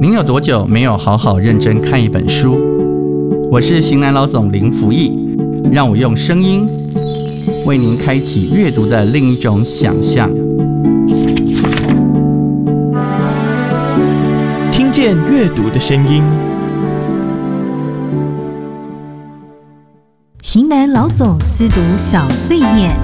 您有多久没有好好认真看一本书？我是型男老总林福义，让我用声音为您开启阅读的另一种想象。 听见阅读的声音。 型男老总私读小碎念。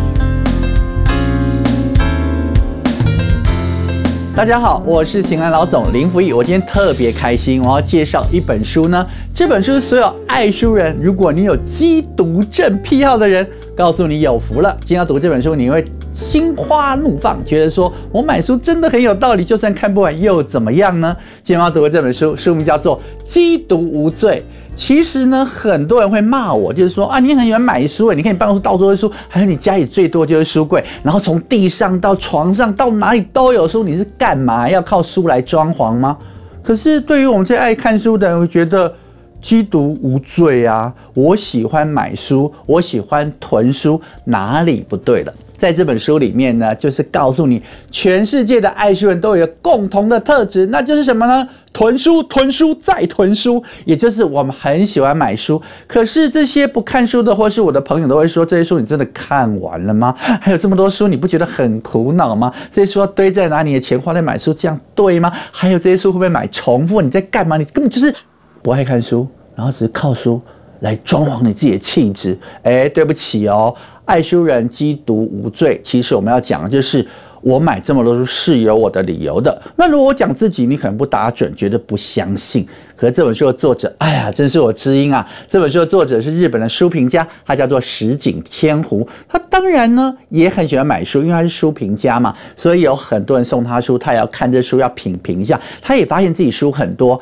大家好，我是型男老总林福义。我今天特别开心，我要介绍一本书呢。这本书是所有爱书人，如果你有基读症癖好的人，告诉你有福了。今天要读这本书，你会心花怒放，觉得说我买书真的很有道理，就算看不完又怎么样呢？今天要读的这本书，书名叫做《基读无罪》。其实呢，很多人会骂我，就是说啊，你很喜欢买书，你看你办公室到处都是书，还有你家里最多就是书柜，然后从地上到床上到哪里都有书，你是干嘛？要靠书来装潢吗？可是对于我们这爱看书的人，我觉得基读无罪啊！我喜欢买书，我喜欢囤书，哪里不对了？在这本书里面呢，就是告诉你，全世界的爱书人都有一个共同的特质，那就是什么呢？囤书，囤书，再囤书，也就是我们很喜欢买书。可是这些不看书的，或是我的朋友都会说，这些书你真的看完了吗？还有这么多书，你不觉得很苦恼吗？这些书要堆在哪里？你的钱花在买书，这样对吗？还有这些书会不会买重复？你在干嘛？你根本就是不爱看书，然后只是靠书来装潢你自己的气质。对不起哦，爱书人基读无罪。其实我们要讲的就是，我买这么多书是有我的理由的。那如果我讲自己，你可能不打准，觉得不相信。可是这本书的作者，哎呀，真是我知音啊！这本书的作者是日本的书评家，他叫做石井千湖。他当然呢也很喜欢买书，因为他是书评家嘛，所以有很多人送他书，他也要看这书，要品评一下。他也发现自己书很多，